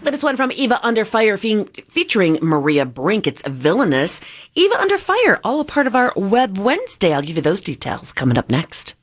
Latest one from Eva Under Fire featuring Maria Brink. It's Villainous. Eva Under Fire, all a part of our Web Wednesday. I'll give you those details coming up next.